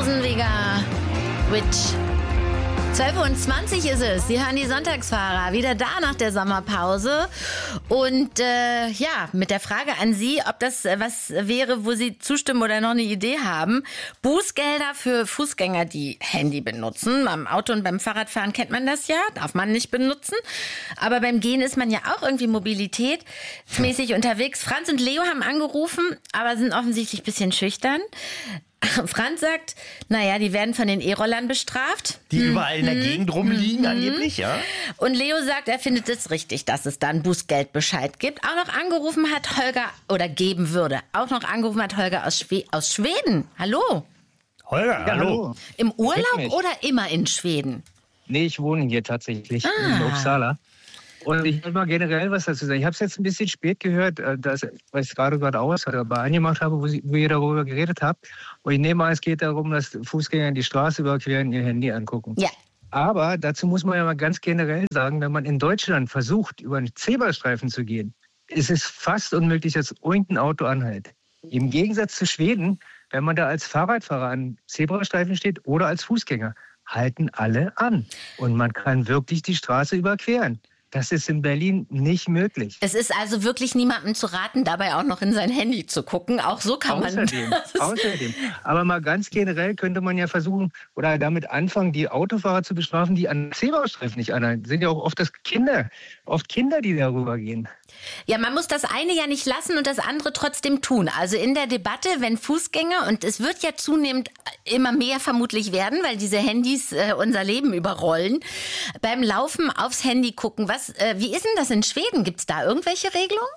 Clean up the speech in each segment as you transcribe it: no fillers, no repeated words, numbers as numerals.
Rosenweger, Witch. 12:20 Uhr ist es. Sie hören die Sonntagsfahrer wieder da nach der Sommerpause. Und mit der Frage an Sie, ob das was wäre, wo Sie zustimmen oder noch eine Idee haben. Bußgelder für Fußgänger, die Handy benutzen. Beim Auto und beim Fahrradfahren kennt man das ja, darf man nicht benutzen. Aber beim Gehen ist man ja auch irgendwie mobilitätsmäßig unterwegs. Franz und Leo haben angerufen, aber sind offensichtlich ein bisschen schüchtern. Franz sagt, naja, die werden von den E-Rollern bestraft. Die überall in der Gegend rumliegen angeblich, ja. Und Leo sagt, er findet es richtig, dass es da einen Bußgeldbescheid gibt. Auch noch angerufen hat Holger, oder geben würde, auch noch angerufen hat Holger aus Schweden. Hallo? Holger, Ja, hallo. Im Urlaub oder immer in Schweden? Nee, ich wohne hier tatsächlich in Uppsala. Und ich will mal generell was dazu sagen. Ich habe es jetzt ein bisschen spät gehört, weil ich gerade aus dabei angemacht habe, wo ihr darüber geredet habt. Und ich nehme an, es geht darum, dass Fußgänger die Straße überqueren, ihr Handy angucken. Ja. Aber dazu muss man ja mal ganz generell sagen, wenn man in Deutschland versucht, über einen Zebrastreifen zu gehen, ist es fast unmöglich, dass irgendein Auto anhält. Im Gegensatz zu Schweden, wenn man da als Fahrradfahrer an Zebrastreifen steht oder als Fußgänger, halten alle an. Und man kann wirklich die Straße überqueren. Das ist in Berlin nicht möglich. Es ist also wirklich niemandem zu raten, dabei auch noch in sein Handy zu gucken. Auch so kann man Außerdem. Aber mal ganz generell könnte man ja versuchen oder damit anfangen, die Autofahrer zu bestrafen, die an Zebrastreifen nicht anhalten. Sind ja auch oft Kinder, die darüber gehen. Ja, man muss das eine ja nicht lassen und das andere trotzdem tun. Also in der Debatte, wenn Fußgänger, und es wird ja zunehmend immer mehr vermutlich werden, weil diese Handys unser Leben überrollen, beim Laufen aufs Handy gucken. Wie ist denn das in Schweden? Gibt es da irgendwelche Regelungen?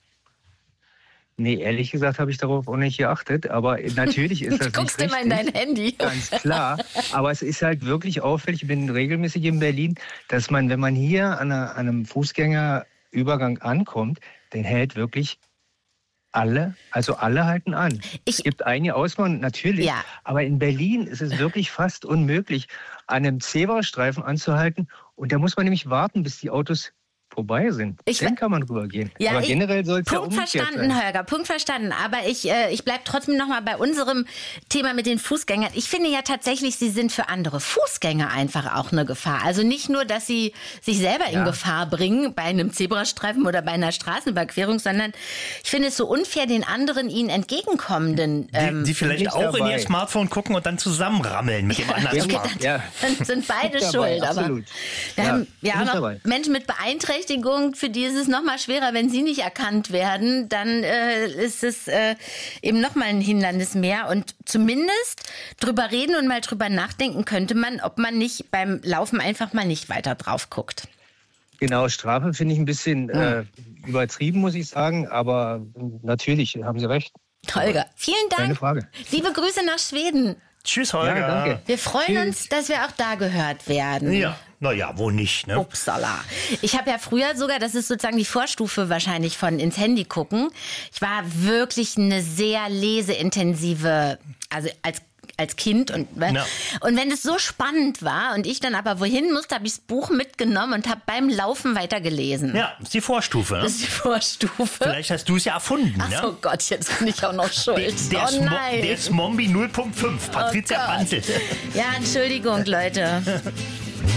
Nee, ehrlich gesagt habe ich darauf auch nicht geachtet, aber natürlich ist das nicht guckst richtig. immer in dein Handy. Ganz klar, aber es ist halt wirklich auffällig, ich bin regelmäßig in Berlin, dass man, wenn man hier an einem Fußgängerübergang ankommt, dann hält wirklich alle halten an. Es gibt einige Ausnahmen, natürlich, Ja. aber in Berlin ist es wirklich fast unmöglich, an einem Zebrastreifen anzuhalten. Und da muss man nämlich warten, bis die Autos vorbei sind. Dann kann man rübergehen. Ja, aber generell soll es ja Punkt umgekehrt verstanden, sein. Holger, Punkt verstanden. Aber ich bleibe trotzdem nochmal bei unserem Thema mit den Fußgängern. Ich finde ja tatsächlich, sie sind für andere Fußgänger einfach auch eine Gefahr. Also nicht nur, dass sie sich selber in Gefahr bringen bei einem Zebrastreifen oder bei einer Straßenüberquerung, sondern ich finde es so unfair, den anderen ihnen entgegenkommenden. Die vielleicht auch in ihr Smartphone gucken und dann zusammenrammeln mit dem anderen Smartphone. Dann sind beide schuld. Absolut. Aber wir haben ja auch noch dabei. Menschen mit Beeinträchtigung, für die ist es noch mal schwerer, wenn sie nicht erkannt werden, dann ist es eben noch mal ein Hindernis mehr. Und zumindest drüber reden und mal drüber nachdenken könnte man, ob man nicht beim Laufen einfach mal nicht weiter drauf guckt. Genau, Strafe finde ich ein bisschen übertrieben, muss ich sagen, aber natürlich haben Sie recht. Holger, vielen Dank. Keine Frage. Liebe Grüße nach Schweden. Tschüss, Holger. Ja, danke. Wir freuen uns, dass wir auch da gehört werden. Ja, naja, wo nicht, ne? Upsala. Ich habe ja früher sogar, das ist sozusagen die Vorstufe wahrscheinlich von ins Handy gucken. Ich war wirklich eine sehr leseintensive, also als Kind. Und wenn es so spannend war und ich dann aber wohin musste, habe ich das Buch mitgenommen und habe beim Laufen weitergelesen. Ja, ist die Vorstufe. Ne? Das ist die Vorstufe. Vielleicht hast du es ja erfunden. Ach so Gott, jetzt bin ich auch noch schuld. Der nein. Smombi 0.5, Patricia Panzel. Ja, Entschuldigung, Leute.